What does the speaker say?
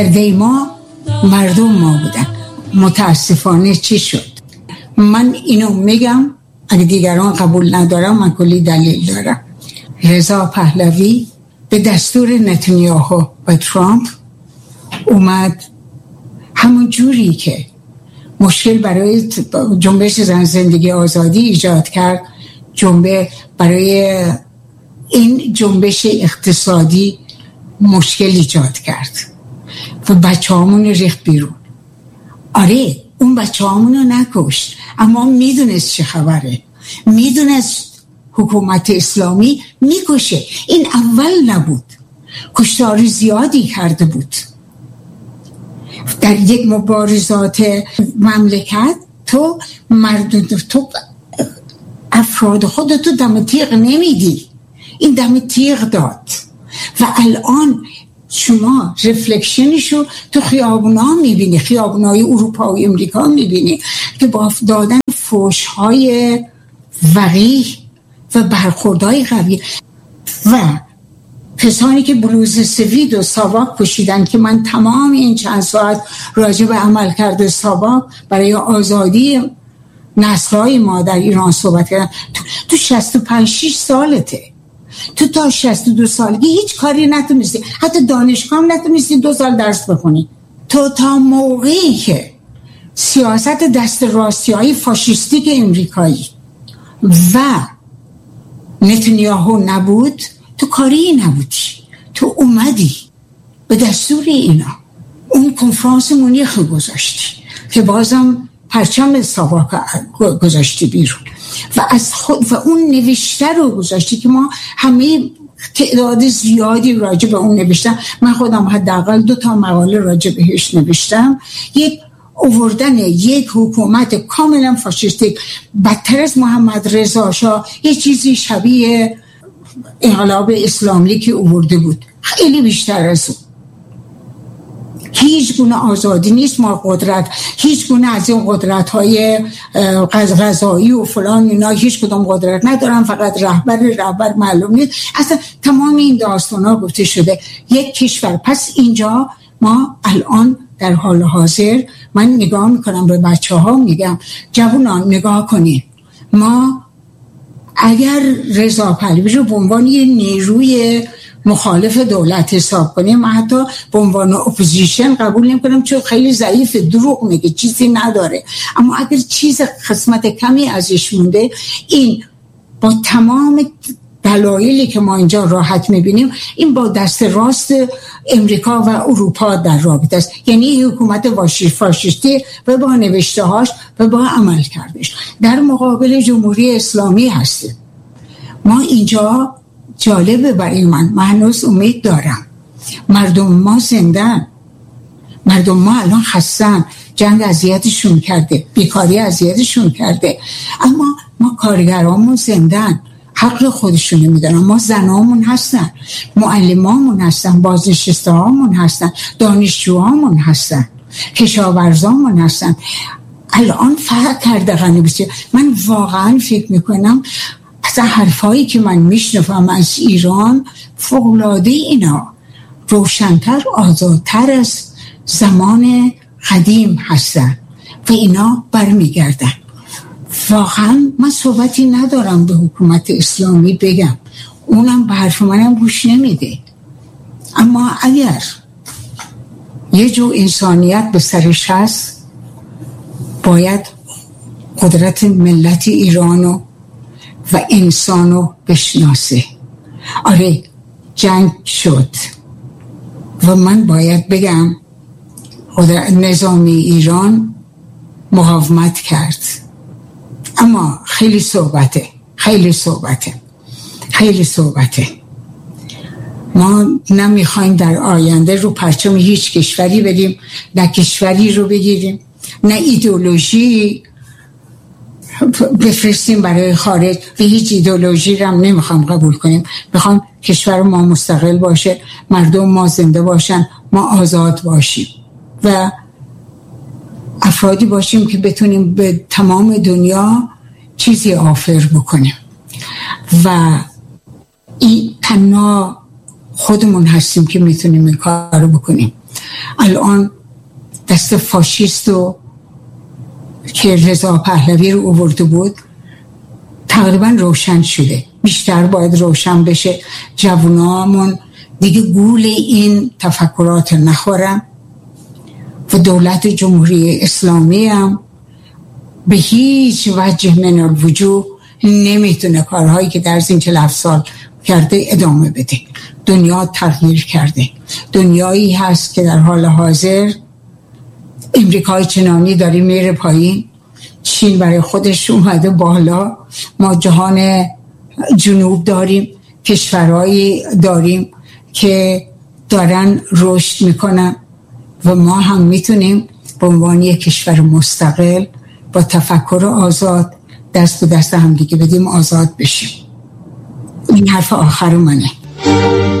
ما مردم ما بودن. متاسفانه چی شد؟ من اینو میگم، اگه دیگران قبول ندارم من کلی دلیل دارم. رضا پهلوی به دستور نتانیاهو و ترامپ اومد همون جوری که مشکل برای جنبش زن زندگی آزادی ایجاد کرد، برای این جنبش اقتصادی مشکل ایجاد کرد و بچه هامون ریخت بیرون. آره اون بچه هامون رو نکشت، اما میدونست چه خبره، میدونست حکومت اسلامی میکشه. این اول نبود، کشتار زیادی کرده بود در یک مبارزات مملکت. تو افراد خودتو دم تیغ نمیدی، این دم تیغ داد. و الان شما رفلکشنشو تو خیابونا میبینی، خیابونای اروپا و امریکا میبینی که با دادن فحش‌های وقیح و برخوردهای قوی و کسانی که بلوز سفید و ساواک پوشیدن که من تمام این چند ساعت راجع به عملکرد ساواک برای آزادی نسل‌های ما در ایران صحبت کردم. تو 65-6 سالته، تو تا 62 سالگی هیچ کاری نتونستی، حتی دانشگاه هم نتونستی 2 سال درس بخونی. تو تا موقعی که سیاست دست راستی‌های فاشیستیک امریکایی و نتانیاهو نبود، تو کاری نبودی، تو اومدی به دستور اینا اون کنفرانس مونیخ گذاشتی که بازم پرچم ساواک گذاشتی بیرون و از خود و اون نوشته رو گذاشتی که ما همه تعداد زیادی راجع به اون نوشتم. من خودم حداقل 2 مقاله راجع بهش نوشتم. یک آوردن یک حکومت کاملا فاشیستیک بدتر از محمد رضا شاه، یه چیزی شبیه انقلاب اسلامی که آورده بود، خیلی بیشتر از اون. هیچ گونه آزادی نیست، ما قدرت هیچ گونه از این قدرت‌های قضایی و فلان اینا هیچ کدوم قدرت ندارن، فقط رهبر معلوم نیست. اصلا تمام این داستانا گفته شده یک کشور. پس اینجا ما الان در حال حاضر من نگاه میکنم به بچه‌ها، میگم جوانان نگاه کنید، ما اگر رضا پهلوی رو به عنوان یه نیروی مخالف دولت حساب کنیم، من حتی به عنوان اپوزیشن قبول نمی‌کنم چون خیلی ضعیف، دروغ میگه، چیزی نداره. اما اگر چیز قسمت کمی ازش مونده، این با تمام دلایلی که ما اینجا راحت میبینیم، این با دست راست امریکا و اروپا در رابطه است. یعنی حکومت فاشیستی و با نوشته‌هاش و با عمل کردش در مقابل جمهوری اسلامی هستیم. ما اینجا جالبه برای من هنوز امید دارم. مردم ما زندن، مردم ما الان خستن، جنگ اذیتشون کرده، بیکاری اذیتشون کرده، اما ما کارگرامون زندن، حق خودشون میدونن. ما زنامون هستن، معلمامون هستن، بازنشستهامون هستن، دانشجوهامون هستن، کشاورزامون هستن. الان فرق کرده غنی بسیار. من واقعا فکر میکنم اصلا حرفایی که من میشنوم از ایران فوق‌العاده اینا روشن‌تر، آزادتر از زمان قدیم هستن و اینا برمیگردن. واقعا من صحبتی ندارم به حکومت اسلامی بگم، اونم به حرف منم گوش نمیده. اما اگر یه جو انسانیت به سرش هست، باید قدرت ملت ایرانو و انسانو بشناسه. آره جنگ شد و من باید بگم نظامی ایران مقاومت کرد، اما خیلی صحبته. ما نمیخوایم در آینده رو پرچم هیچ کشوری بریم، نه کشوری رو بگیریم، نه ایدئولوژی بفرستیم برای خارج و هیچ ایدئولوژی رو هم نمیخوام قبول کنیم. میخوام کشور ما مستقل باشه، مردم ما زنده باشن، ما آزاد باشیم و افرادی باشیم که بتونیم به تمام دنیا چیزی آفر بکنیم و این تنها خودمون هستیم که میتونیم این کار رو بکنیم. الان دست فاشیست و که رضا پهلوی رو آورده بود تقریبا روشن شده، بیشتر باید روشن بشه، جوانامون دیگه گول این تفکرات نخورن و دولت جمهوری اسلامی هم به هیچ وجه من الوجوه نمیتونه کارهایی که در این 47 سال کرده ادامه بده. دنیا تغییر کرده، دنیایی هست که در حال حاضر امریکای چنانی داره میره پایین، چین برای خودش اومده بالا، ما جهان جنوب داریم، کشورهایی داریم که دارن رشد میکنن و ما هم میتونیم به عنوان یک کشور مستقل با تفکر آزاد دست به دست هم دیگه بدیم، آزاد بشیم. این حرف آخر منه.